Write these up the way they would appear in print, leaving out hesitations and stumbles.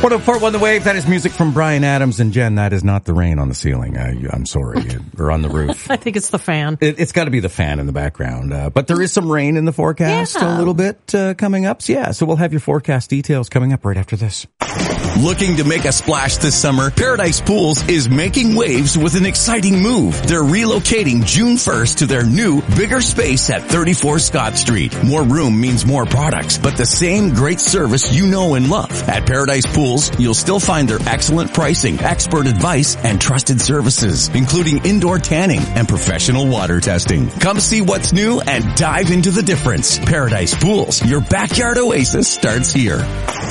104.1 The Wave. That is music from Bryan Adams. And Jen, that is not the rain on the ceiling. I'm sorry. Or on the roof. I think it's the fan. It's got to be the fan in the background. But there is some rain in the forecast a little bit coming up. So we'll have your forecast details coming up right after this. Looking to make a splash this summer? Paradise Pools is making waves with an exciting move. They're relocating June 1st to their new, bigger space at 34 Scott Street. More room means more products, but the same great service you know and love. At Paradise Pools, you'll still find their excellent pricing, expert advice, and trusted services, including indoor tanning and professional water testing. Come see what's new and dive into the difference. Paradise Pools, your backyard oasis starts here.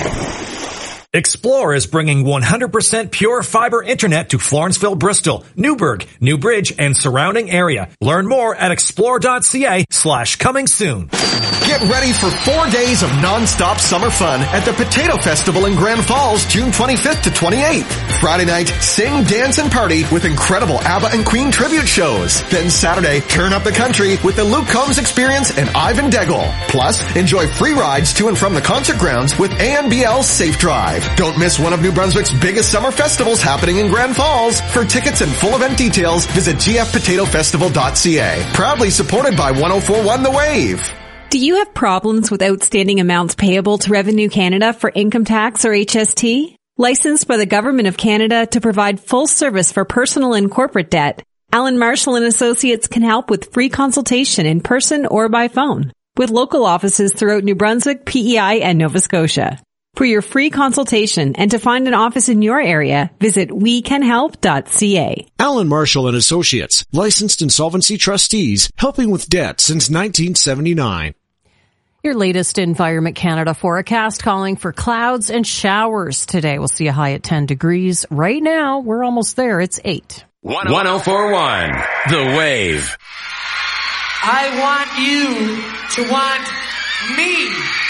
Explore is bringing 100% pure fiber internet to Florenceville, Bristol, Newburgh, New Bridge, and surrounding area. Learn more at explore.ca/coming soon. Get ready for 4 days of non-stop summer fun at the Potato Festival in Grand Falls, June 25th to 28th. Friday night, sing, dance, and party with incredible ABBA and Queen tribute shows. Then Saturday, turn up the country with the Luke Combs Experience and Ivan Degel. Plus, enjoy free rides to and from the concert grounds with ANBL Safe Drive. Don't miss one of New Brunswick's biggest summer festivals happening in Grand Falls. For tickets and full event details, visit gfpotatofestival.ca. Proudly supported by 104.1 The Wave. Do you have problems with outstanding amounts payable to Revenue Canada for income tax or HST? Licensed by the Government of Canada to provide full service for personal and corporate debt, Alan Marshall and Associates can help with free consultation in person or by phone, with local offices throughout New Brunswick, PEI, and Nova Scotia. For your free consultation and to find an office in your area, visit wecanhelp.ca. Alan Marshall and Associates, licensed insolvency trustees, helping with debt since 1979. Your latest Environment Canada forecast calling for clouds and showers today. We'll see a high at 10 degrees. Right now, we're almost there. It's 8. 104.1 The Wave. I want you to want me.